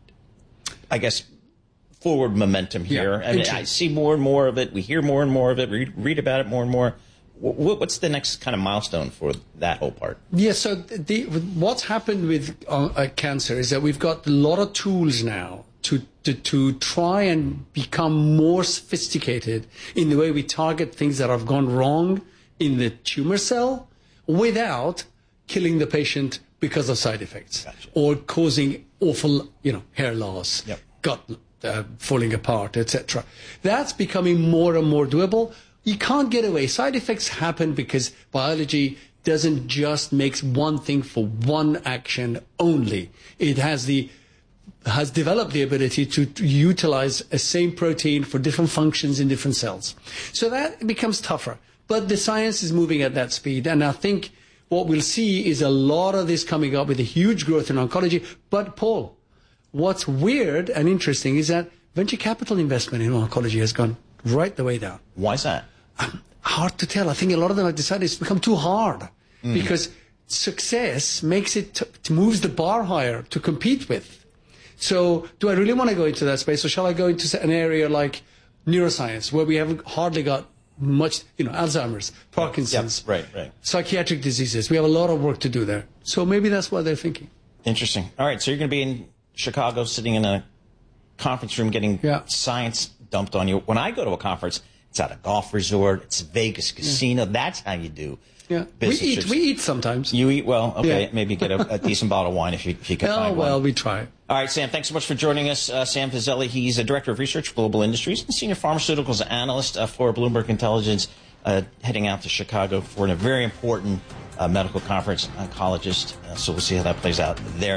I guess, forward momentum here. I see more and more of it. We hear more and more of it. We read about it more and more. What's the next kind of milestone for that whole part? Yeah, so what's happened with cancer is that we've got a lot of tools now to try and become more sophisticated in the way we target things that have gone wrong in the tumor cell without killing the patient because of side effects or causing awful, hair loss, gut falling apart, etc. That's becoming more and more doable. You can't get away. Side effects happen because biology doesn't just make one thing for one action only. It has developed the ability to utilize a same protein for different functions in different cells. So that becomes tougher. But the science is moving at that speed, and I think what we'll see is a lot of this coming up with a huge growth in oncology. But, Paul, what's weird and interesting is that venture capital investment in oncology has gone right the way down. Why is that? Hard to tell. I think a lot of them have decided it's become too hard because success makes moves the bar higher to compete with. So do I really want to go into that space, or shall I go into an area like neuroscience where we haven't hardly got much, Alzheimer's, Parkinson's, right. Psychiatric diseases. We have a lot of work to do there. So maybe that's what they're thinking. Interesting. All right, so you're going to be in Chicago sitting in a conference room getting science dumped on you. When I go to a conference, it's at a golf resort, it's Vegas casino. That's how you do business. We eat sometimes. You eat well? Okay, maybe get a decent bottle of wine if you can find one. Oh, well, we try. All right, Sam, thanks so much for joining us. Sam Fazeli, he's a Director of Research for Global Industries and Senior Pharmaceuticals Analyst for Bloomberg Intelligence, heading out to Chicago for a very important medical conference, oncologist. So we'll see how that plays out there.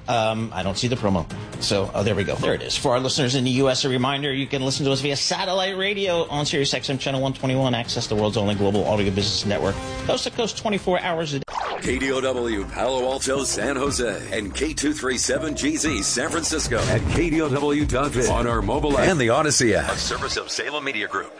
I don't see the promo. So, there we go. There it is. For our listeners in the U.S., a reminder, you can listen to us via satellite radio on Sirius XM Channel 121. Access the world's only global audio business network. Coast to coast, 24 hours a day. KDOW, Palo Alto, San Jose, and K237GZ, San Francisco, at KDOW.biz, on our mobile app, and the Odyssey app, a service of Salem Media Group.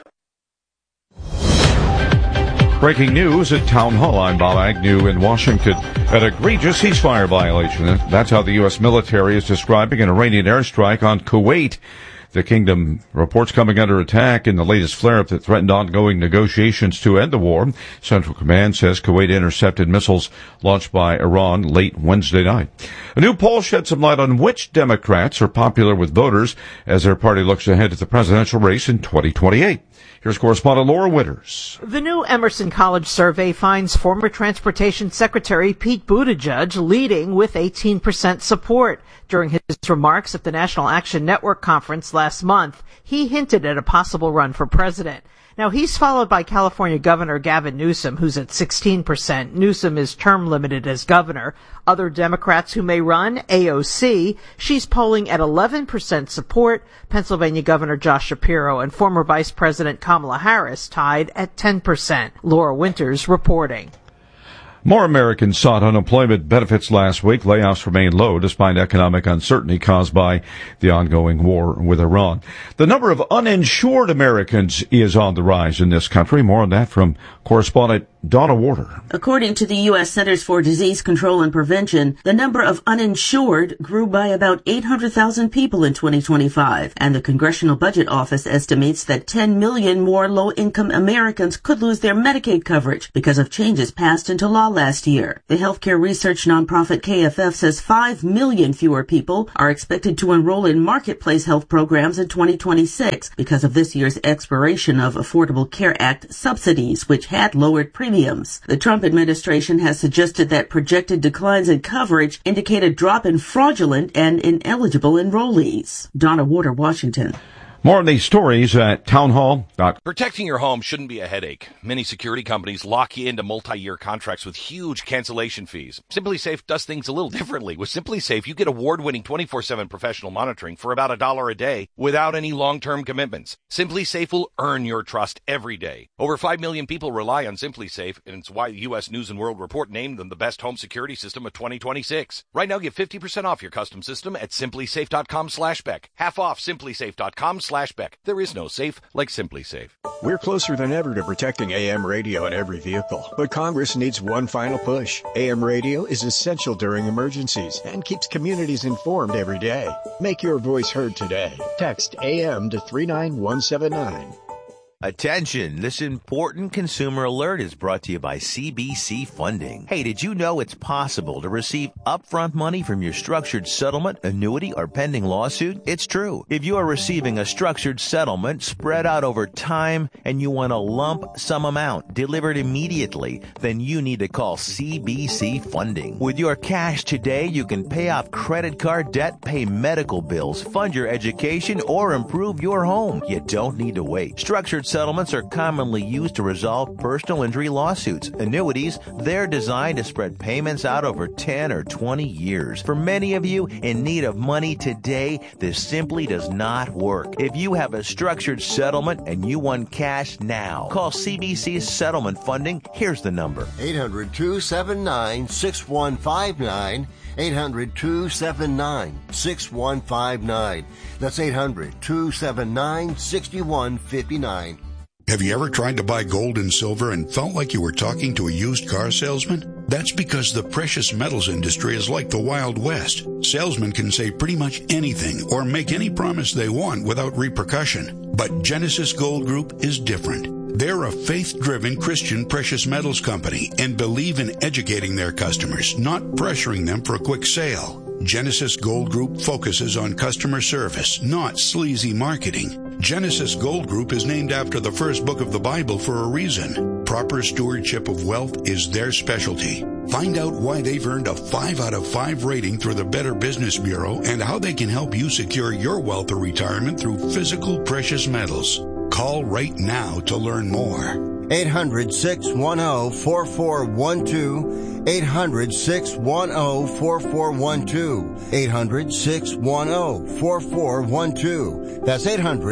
Breaking news at Town Hall. I'm Bob Agnew in Washington. An egregious ceasefire violation. That's how the U.S. military is describing an Iranian airstrike on Kuwait. The kingdom reports coming under attack in the latest flare-up that threatened ongoing negotiations to end the war. Central Command says Kuwait intercepted missiles launched by Iran late Wednesday night. A new poll shed some light on which Democrats are popular with voters as their party looks ahead to the presidential race in 2028. Here's correspondent Laura Winters. The new Emerson College survey finds former Transportation Secretary Pete Buttigieg leading with 18% support. During his remarks at the National Action Network conference last month, he hinted at a possible run for president. Now, he's followed by California Governor Gavin Newsom, who's at 16%. Newsom is term limited as governor. Other Democrats who may run, AOC, she's polling at 11% support. Pennsylvania Governor Josh Shapiro and former Vice President Kamala Harris tied at 10%. Laura Winters reporting. More Americans sought unemployment benefits last week. Layoffs remain low despite economic uncertainty caused by the ongoing war with Iran. The number of uninsured Americans is on the rise in this country. More on that from correspondent Donna Warder. According to the U.S. Centers for Disease Control and Prevention, the number of uninsured grew by about 800,000 people in 2025, and the Congressional Budget Office estimates that 10 million more low-income Americans could lose their Medicaid coverage because of changes passed into law last year. The healthcare research nonprofit KFF says 5 million fewer people are expected to enroll in marketplace health programs in 2026 because of this year's expiration of Affordable Care Act subsidies, which had lowered premiums. The Trump administration has suggested that projected declines in coverage indicate a drop in fraudulent and ineligible enrollees. Donna Warder, Washington. More on these stories at townhall.com. Protecting your home shouldn't be a headache. Many security companies lock you into multi-year contracts with huge cancellation fees. SimpliSafe does things a little differently. With SimpliSafe, you get award-winning 24/7 professional monitoring for about $1 a day without any long-term commitments. SimpliSafe will earn your trust every day. Over 5 million people rely on SimpliSafe, and it's why the U.S. News & World Report named them the best home security system of 2026. Right now, get 50% off your custom system at SimpliSafe.com/Beck. Half off SimpliSafe.com/Beck. There is no safe like SimpliSafe. We're closer than ever to protecting AM radio in every vehicle, but Congress needs one final push. AM radio is essential during emergencies and keeps communities informed every day. Make your voice heard today. Text AM to 39179. Attention, this important consumer alert is brought to you by CBC Funding. Hey, did you know it's possible to receive upfront money from your structured settlement, annuity, or pending lawsuit? It's true. If you are receiving a structured settlement spread out over time and you want a lump sum amount delivered immediately, then you need to call CBC Funding. With your cash today, you can pay off credit card debt, pay medical bills, fund your education, or improve your home. You don't need to wait. Structured settlements are commonly used to resolve personal injury lawsuits. Annuities, they're designed to spread payments out over 10 or 20 years. For many of you in need of money today, this simply does not work. If you have a structured settlement and you want cash now, call CBC's Settlement Funding. Here's the number. 800-279-6159. 800-279-6159. That's 800-279-6159. Have you ever tried to buy gold and silver and felt like you were talking to a used car salesman? That's because the precious metals industry is like the Wild West. Salesmen can say pretty much anything or make any promise they want without repercussion. But Genesis Gold Group is different. They're a faith-driven Christian precious metals company and believe in educating their customers, not pressuring them for a quick sale. Genesis Gold Group focuses on customer service, not sleazy marketing. Genesis Gold Group is named after the first book of the Bible for a reason. Proper stewardship of wealth is their specialty. Find out why they've earned a 5 out of 5 rating through the Better Business Bureau and how they can help you secure your wealth or retirement through physical precious metals. Call right now to learn more. 800-610-4412. 800-610-4412. 800-610-4412. That's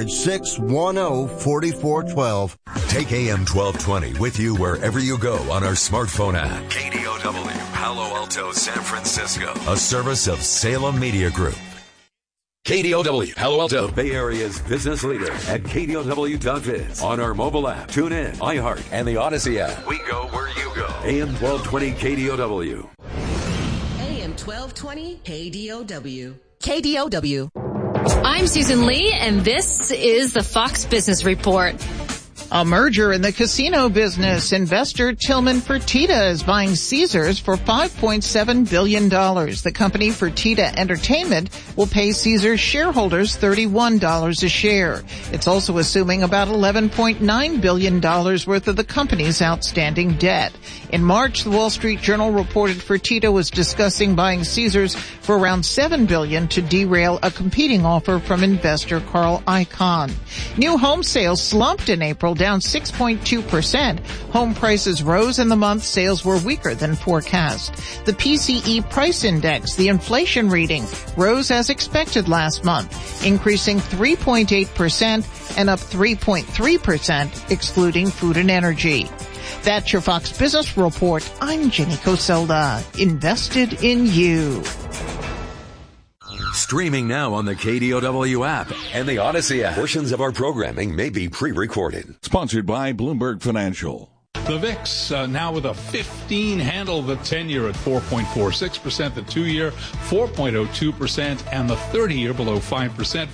800-610-4412. Take AM 1220 with you wherever you go on our smartphone app. KDOW, Palo Alto, San Francisco. A service of Salem Media Group. KDOW, Palo Alto, Bay Area's business leader at KDOW.biz. On our mobile app, tune in, iHeart, and the Odyssey app. We go where you go. AM 1220 KDOW. AM 1220 KDOW. KDOW. I'm Susan Lee, and this is the Fox Business Report. A merger in the casino business. Investor Tillman Fertitta is buying Caesars for $5.7 billion. The company Fertitta Entertainment will pay Caesars shareholders $31 a share. It's also assuming about $11.9 billion worth of the company's outstanding debt. In March, the Wall Street Journal reported Fertitta was discussing buying Caesars for around $7 billion to derail a competing offer from investor Carl Icahn. New home sales slumped in April, down 6.2%. Home prices rose in the month. Sales were weaker than forecast. The PCE price index, the inflation reading, rose as expected last month, increasing 3.8% and up 3.3% excluding food and energy. That's your Fox Business Report. I'm Jenny Coselda. Invested in you. Streaming now on the KDOW app and the Odyssey app. Portions of our programming may be pre-recorded. Sponsored by Bloomberg Financial. The VIX now with a 15 handle, the 10-year at 4.46%, the 2-year 4.02%, and the 30-year below 5%,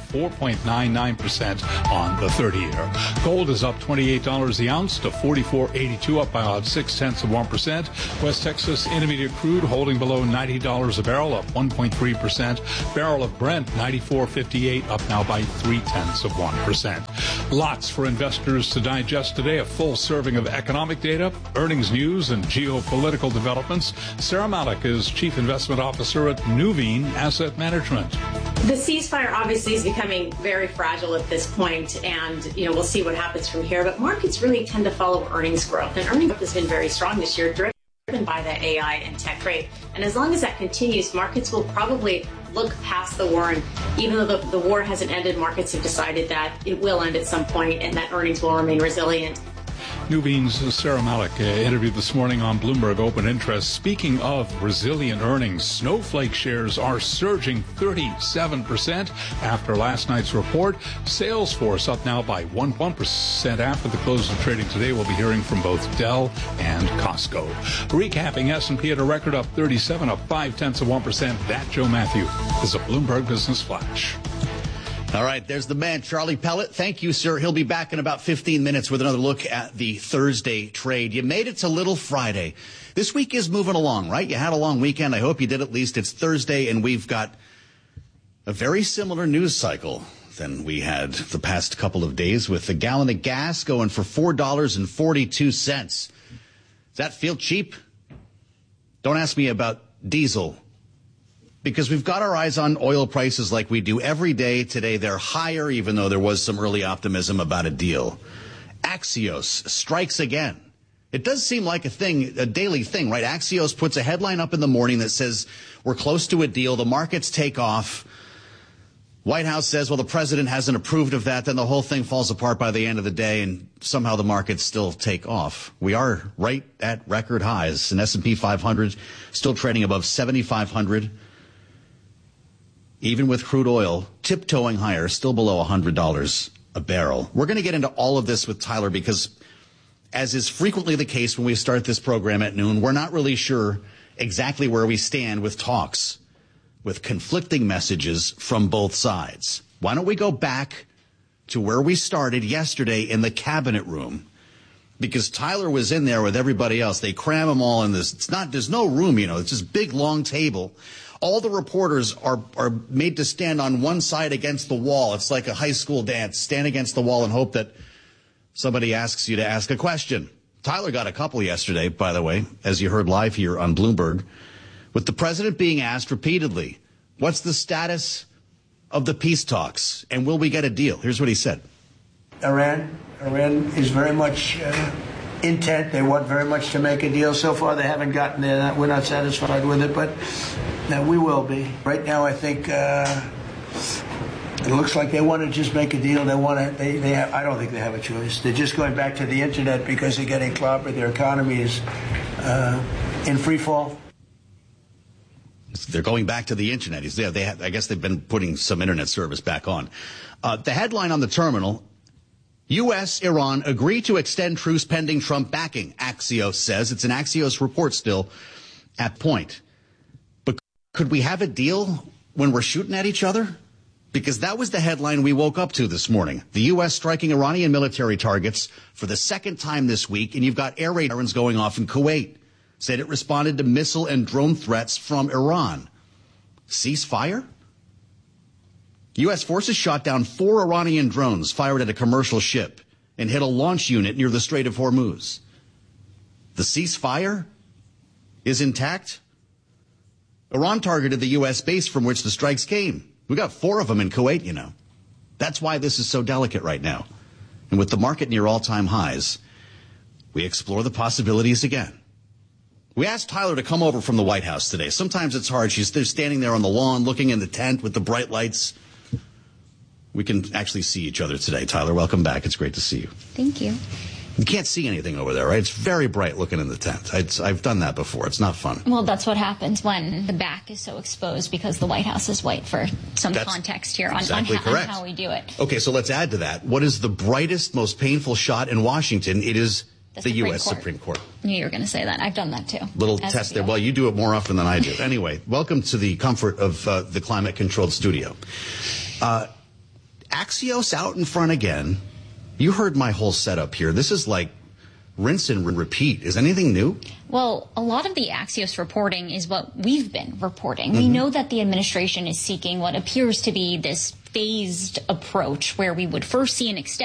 4.99% on the 30-year. Gold is up $28 the ounce to $44.82, up by about 0.6%. West Texas Intermediate crude holding below $90 a barrel, up 1.3%. Barrel of Brent, $94.58, up now by 0.3%. Lots for investors to digest today. A full serving of economic data, earnings news, and geopolitical developments. Sarah Malik is Chief Investment Officer at Nuveen Asset Management. The ceasefire obviously is becoming very fragile at this point, and we'll see what happens from here. But markets really tend to follow earnings growth, and earnings growth has been very strong this year, driven by the AI and tech rate. And as long as that continues, markets will probably look past the war. And even though the war hasn't ended, markets have decided that it will end at some point, and that earnings will remain resilient. Nuveen's Sarah Malik interviewed this morning on Bloomberg Open Interest. Speaking of resilient earnings, Snowflake shares are surging 37% after last night's report. Salesforce up now by 1% after the close of trading today. We'll be hearing from both Dell and Costco. Recapping, S&P at a record up 37, up 0.5%. That Joe Matthew is a Bloomberg Business Flash. All right, there's the man, Charlie Pellet. Thank you, sir. He'll be back in about 15 minutes with another look at the Thursday trade. You made it to Little Friday. This week is moving along, right? You had a long weekend. I hope you did at least. It's Thursday, and we've got a very similar news cycle than we had the past couple of days, with the gallon of gas going for $4.42. Does that feel cheap? Don't ask me about diesel, because we've got our eyes on oil prices like we do every day. Today, they're higher, even though there was some early optimism about a deal. Axios strikes again. It does seem like a daily thing, right? Axios puts a headline up in the morning that says, we're close to a deal. The markets take off. White House says, well, the president hasn't approved of that. Then the whole thing falls apart by the end of the day, and somehow the markets still take off. We are right at record highs. An S&P 500 still trading above 7,500. Even with crude oil tiptoeing higher, still below $100 a barrel. We're going to get into all of this with Tyler because, as is frequently the case when we start this program at noon, we're not really sure exactly where we stand with talks, with conflicting messages from both sides. Why don't we go back to where we started yesterday in the cabinet room? Because Tyler was in there with everybody else. They cram them all in this. There's no room, it's this big, long table. All the reporters are made to stand on one side against the wall. It's like a high school dance. Stand against the wall and hope that somebody asks you to ask a question. Tyler got a couple yesterday, by the way, as you heard live here on Bloomberg, with the president being asked repeatedly, what's the status of the peace talks, and will we get a deal? Here's what he said. Iran is very much intent. They want very much to make a deal. So far, they haven't gotten there. We're not satisfied with it, but we will be. Right now, I think it looks like they want to just make a deal. They want to. I don't think they have a choice. They're just going back to the internet because they're getting clobbered. Their economy is in free fall. They're going back to the internet. I guess they've been putting some internet service back on. The headline on the terminal: U.S., Iran agree to extend truce pending Trump backing, Axios says. It's an Axios report still at point. But could we have a deal when we're shooting at each other? because that was the headline we woke up to this morning. The U.S. striking Iranian military targets for the second time this week, and you've got air raid sirens going off in Kuwait. Said it responded to missile and drone threats from Iran. Ceasefire? U.S. forces shot down 4 Iranian drones fired at a commercial ship and hit a launch unit near the Strait of Hormuz. The ceasefire is intact? Iran targeted the U.S. base from which the strikes came. We got 4 of them in Kuwait, you know. That's why this is so delicate right now. And with the market near all-time highs, we explore the possibilities again. We asked Tyler to come over from the White House today. Sometimes it's hard. They're standing there on the lawn looking in the tent with the bright lights. We can actually see each other today. Tyler, welcome back. It's great to see you. Thank you. You can't see anything over there, right? It's very bright looking in the tent. I've done that before. It's not fun. Well, that's what happens when the back is so exposed because the White House is white, for some context here on how we do it. Okay, so let's add to that. What is the brightest, most painful shot in Washington? It is the U.S. Supreme Court. I knew you were going to say that. I've done that too. Little test there. Well, you do it more often than I do. Anyway, welcome to the comfort of the climate-controlled studio. Axios out in front again. You heard my whole setup here. This is like rinse and repeat. Is anything new? Well, a lot of the Axios reporting is what we've been reporting. We know that the administration is seeking what appears to be this phased approach where we would first see an extension